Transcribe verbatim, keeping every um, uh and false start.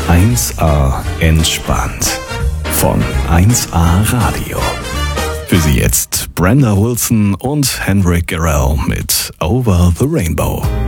eins A entspannt von eins A Radio. Für Sie jetzt Brenda Wilson und Henrik Garrell mit Over the Rainbow.